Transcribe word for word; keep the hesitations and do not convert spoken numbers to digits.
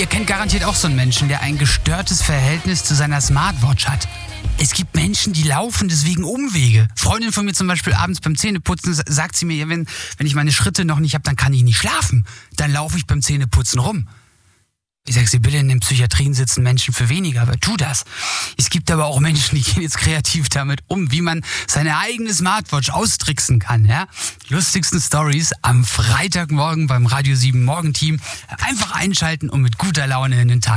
ihr kennt garantiert auch so einen Menschen, der ein gestörtes Verhältnis zu seiner Smartwatch hat. Es gibt Menschen, die laufen deswegen Umwege. Freundin von mir zum Beispiel abends beim Zähneputzen sagt sie mir, ja, wenn, wenn ich meine Schritte noch nicht habe, dann kann ich nicht schlafen. Dann laufe ich beim Zähneputzen rum. Ich sag sie, bitte, in den Psychiatrien sitzen Menschen für weniger, aber tu das. Es gibt aber auch Menschen, die gehen jetzt kreativ damit um, wie man seine eigene Smartwatch austricksen kann. Ja? Die lustigsten Stories am Freitagmorgen beim Radio sieben Morgenteam. Einfach einschalten und mit guter Laune in den Tag.